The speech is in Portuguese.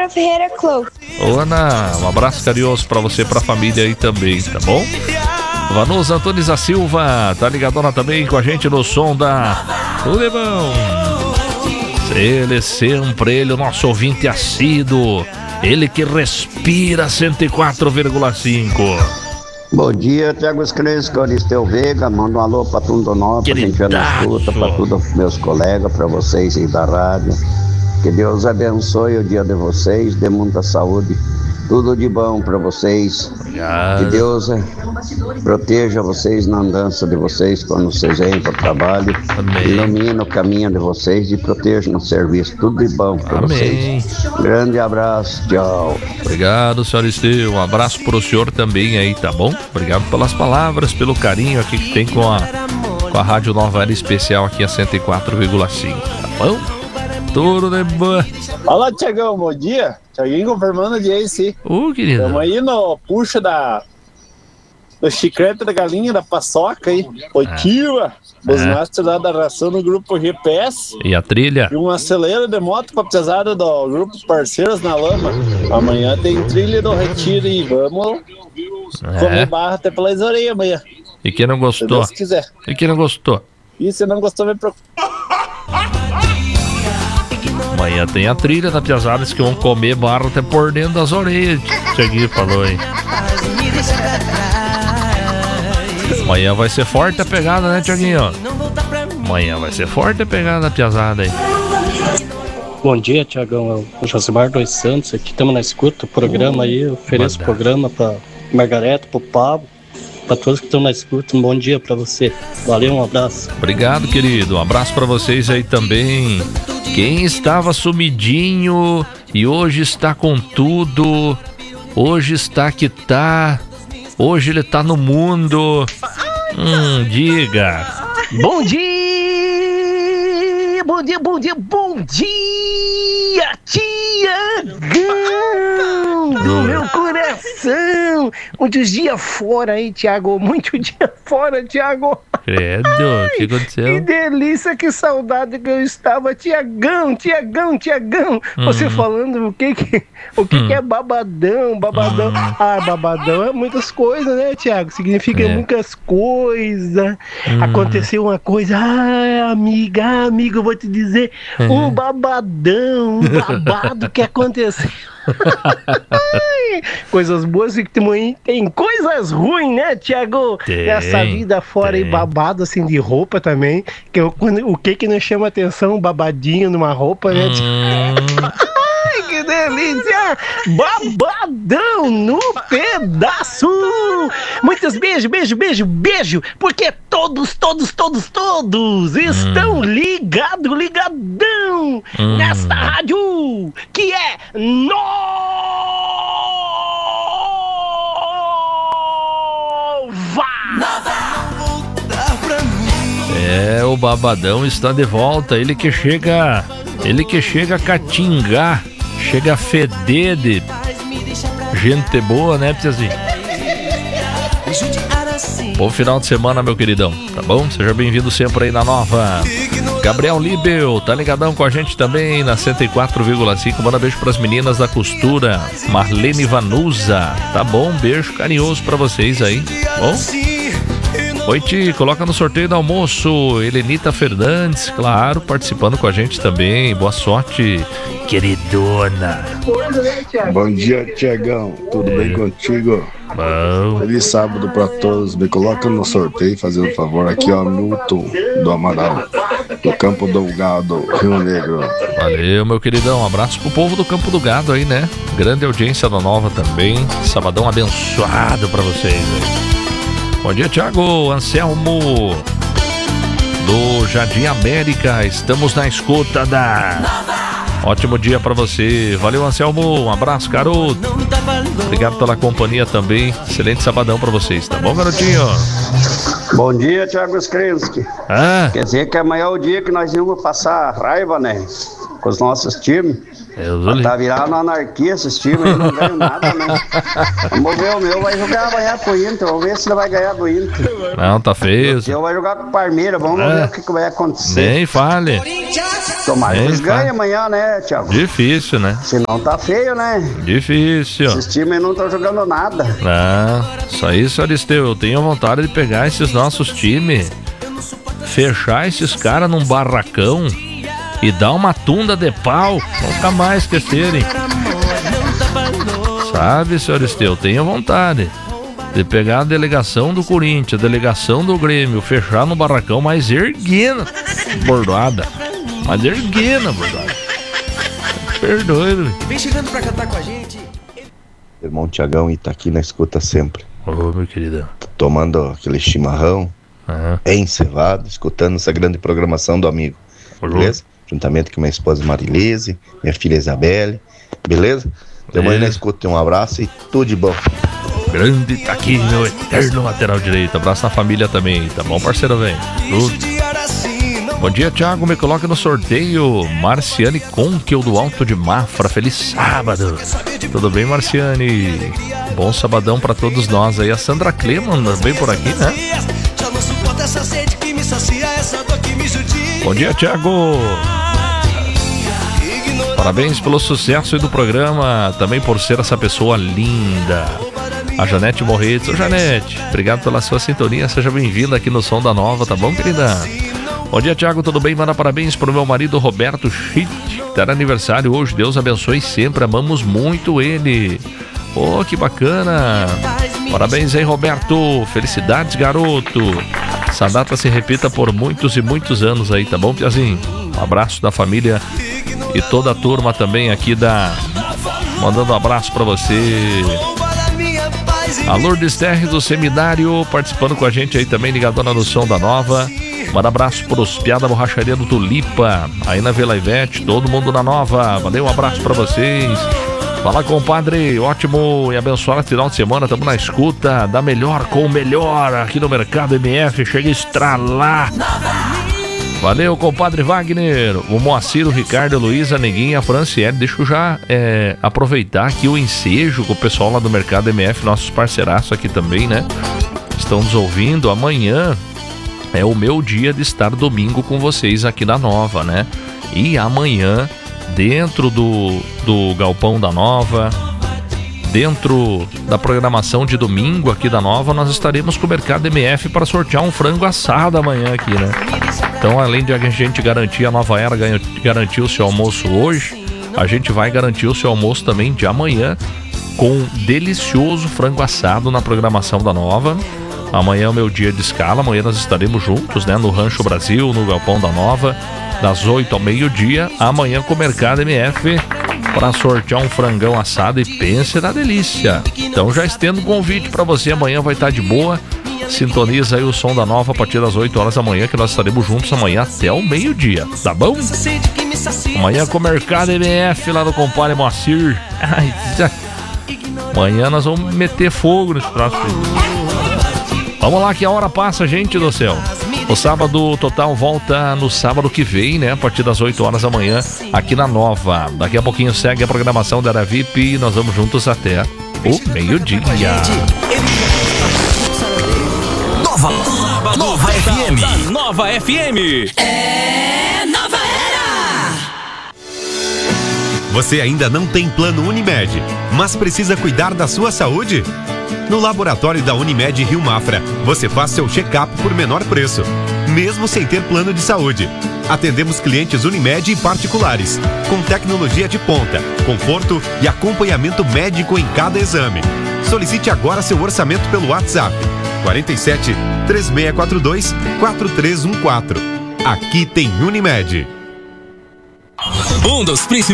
Ana Ferreira Close. Ô, Ana, um abraço carinhoso pra você e pra família aí também, tá bom? Vanusa Antunes da Silva, tá ligadona também com a gente no som da Tudo bom. Ele sempre, ele, o nosso ouvinte assíduo, ele que respira 104,5. Bom dia, Thiago Escresco, Aristeu Veiga, manda um alô pra Tundo Norte, pra gente na escuta, pra todos os meus colegas, pra vocês aí da rádio. Que Deus abençoe o dia de vocês, dê muita saúde, tudo de bom pra vocês. Obrigado. Que Deus proteja vocês na andança de vocês quando vocês vêm para o trabalho. Amém. Ilumina o caminho de vocês e proteja no serviço. Tudo de bom para vocês. Grande abraço, tchau. Obrigado, senhor Esteu. Um abraço pro senhor também aí, tá bom? Obrigado pelas palavras, pelo carinho aqui que tem com a Rádio Nova Era Especial aqui a 104,5, tá bom? Tudo de boa. Fala, Tiagão, bom dia. Tiaguinho confirmando a audiência. Querido. Estamos aí no puxo do chiclete da galinha, da paçoca aí. Oitiva. Os masters lá da ração no grupo GPS. E a trilha? E um acelero de moto pra pesada do grupo Parceiros na Lama. Amanhã tem trilha do Retiro e vamos comer barra até pelas orelhas amanhã. E quem não gostou? Se Deus quiser. E quem não gostou? E se não gostou, vem pro... Amanhã tem a trilha da Piazadas que vão comer barro até por dentro das orelhas. Cheguei, falou aí. Amanhã vai ser forte a pegada, né, Tiaguinho? Amanhã vai ser forte a pegada da Piazada aí. Bom dia, Tiagão. É o Josimar dos Santos. Aqui estamos na escuta. O programa aí, eu ofereço o programa para Margareta, para o Pablo, para todos que estão na escuta. Um bom dia para você. Valeu, um abraço. Obrigado, querido. Um abraço para vocês aí também. Quem estava sumidinho e hoje está com tudo, hoje está que tá, hoje ele tá no mundo. Diga. Bom dia, bom dia, bom dia, bom dia, Tiagão do meu coração. Muitos dias fora, hein, Tiago? Muito dia fora, Tiago. Credo, o que aconteceu? Que delícia, que saudade que eu estava, Tiagão. Você falando o que é babadão. Babadão é muitas coisas, né, Tiago? Significa muitas coisas. Aconteceu uma coisa, amigo, eu vou te dizer, um babadão, um babado que aconteceu. Coisas boas e também tem coisas ruins, né, Tiago? Essa vida fora e babado assim de roupa também. O que não chama atenção? Um babadinho numa roupa, né, Tiago? Ai, que delícia! Babadão no pedaço! Muitos beijos, porque todos estão ligadão nesta rádio que é Nova! O babadão está de volta, ele que chega a catingar, chega a feder de gente boa, né, Piazinho? Bom final de semana, meu queridão, tá bom? Seja bem-vindo sempre aí na Nova. Gabriel Libel, tá ligadão com a gente também na 104,5. Manda beijo pras meninas da costura. Marlene Vanusa, tá bom? Beijo carinhoso pra vocês aí, bom? Oi, Ti, coloca no sorteio do almoço. Helenita Fernandes, claro, participando com a gente também. Boa sorte, queridona. Bom dia, Tiagão. Tudo bem contigo? Bom. Feliz sábado pra todos. Me coloca no sorteio, fazendo favor. Aqui, ó, Milton do Amaral, do Campo do Gado, Rio Negro. Valeu, meu queridão. Um abraço pro povo do Campo do Gado aí, né? Grande audiência da Nova também. Sabadão abençoado pra vocês, né? Bom dia, Thiago, Anselmo do Jardim América, estamos na escuta da... Ótimo dia pra você, valeu, Anselmo, um abraço, garoto. Obrigado pela companhia também, excelente sabadão pra vocês, tá bom, garotinho? Bom dia, Thiago Skrinski. Quer dizer que amanhã é o dia que nós vamos passar raiva, né? Com os nossos times. Tá virado na anarquia esses times aí, não ganham nada, né? Vamos ver, o meu vai jogar amanhã com o Inter, vamos ver se ele vai ganhar do Inter. Não, tá feio. O seu vai jogar com o Palmeiras, vamos ver o que vai acontecer. Nem fale. Tomara que eles ganhem amanhã, né, Thiago? Difícil, né? Senão tá feio, né? Difícil. Esses times não estão jogando nada. Isso aí, senhor Aristeu, eu tenho vontade de pegar esses nossos times, fechar esses caras num barracão e dar uma tunda de pau, nunca mais esquecerem. Sabe, senhor Aristeu, eu tenho vontade de pegar a delegação do Corinthians, a delegação do Grêmio, fechar no barracão, mas erguendo bordoada. Mas erguendo bordoada. Perdoe. Vem chegando pra cantar com a gente. Irmão Tiagão, e tá aqui na escuta sempre. Ô, meu querido. Tomando aquele chimarrão, encevado, escutando essa grande programação do amigo. Beleza? Juntamente com minha esposa Marilise, minha filha Isabelle. Beleza? Demônio na escuta, um abraço e tudo de bom. Grande tá aqui, meu eterno lateral direito. Abraço na família também, tá bom, parceiro, velho? Bom dia, Thiago, me coloca no sorteio. Marciane Conquel do Alto de Mafra, feliz sábado. Tudo bem, Marciane? Bom sabadão pra todos nós aí. A Sandra Cleman bem por aqui, né? Bom dia, Thiago. Parabéns pelo sucesso do programa, também por ser essa pessoa linda. A Janete Morretes. Ô, Janete, obrigado pela sua sintonia, seja bem-vinda aqui no Som da Nova, tá bom, querida? Bom dia, Thiago, tudo bem? Manda parabéns pro meu marido Roberto Schitt, que tá no aniversário hoje. Deus abençoe sempre, amamos muito ele. Oh, que bacana. Parabéns aí, Roberto. Felicidades, garoto. Essa data se repita por muitos e muitos anos aí, tá bom, Piazinho? Um abraço da família e toda a turma também aqui mandando um abraço pra você. A Lourdes Terres do Seminário participando com a gente aí também, ligadona no Som da Nova. Manda abraço pros piá da borracharia do Tulipa, aí na Vila Ivete, todo mundo na Nova. Valeu, um abraço pra vocês. Fala, compadre, ótimo e abençoado final de semana. Estamos na escuta da melhor com o melhor aqui no Mercado MF. Chega a estralar. Valeu, compadre Wagner, o Moacir, o Ricardo, a Luísa, a Neguinha, a Franciele. Deixa eu já aproveitar aqui o ensejo com o pessoal lá do Mercado MF, nossos parceiraços aqui também, né? Estão nos ouvindo. Amanhã é o meu dia de estar domingo com vocês aqui na Nova, né? E amanhã, dentro do Galpão da Nova, dentro da programação de domingo aqui da Nova, nós estaremos com o Mercado MF para sortear um frango assado amanhã aqui, né? Então, além de a gente garantir, a Nova Era garantir o seu almoço hoje, a gente vai garantir o seu almoço também de amanhã com um delicioso frango assado na programação da Nova. Amanhã é o meu dia de escala, amanhã nós estaremos juntos, né, no Rancho Brasil, no Galpão da Nova, das 8 ao meio-dia, amanhã com o Mercado MF, para sortear um frangão assado e pense na delícia. Então já estendo o convite para você, amanhã vai estar de boa, sintoniza aí o Som da Nova a partir das 8 horas da manhã, que nós estaremos juntos amanhã até o meio-dia, tá bom? Amanhã com o Mercado MF lá no compadre Moacir. Amanhã nós vamos meter fogo nesse troço. Vamos lá que a hora passa, gente do céu. O Sábado Total volta no sábado que vem, né? A partir das 8 horas da manhã, aqui na Nova. Daqui a pouquinho segue a programação da Era VIP e nós vamos juntos até o meio-dia. Nova FM. Nova FM. É Nova Era. Você ainda não tem plano Unimed, mas precisa cuidar da sua saúde? No laboratório da Unimed Rio Mafra, você faz seu check-up por menor preço, mesmo sem ter plano de saúde. Atendemos clientes Unimed e particulares, com tecnologia de ponta, conforto e acompanhamento médico em cada exame. Solicite agora seu orçamento pelo WhatsApp 47 3642 4314. Aqui tem Unimed. Um dos principais